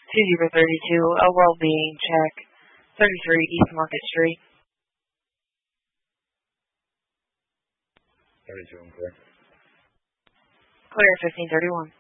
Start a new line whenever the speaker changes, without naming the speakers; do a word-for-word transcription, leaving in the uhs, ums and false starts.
two zero three two, a well-being check, thirty-three East Market Street.
thirty-two, I'm clear.
Clear fifteen thirty-one.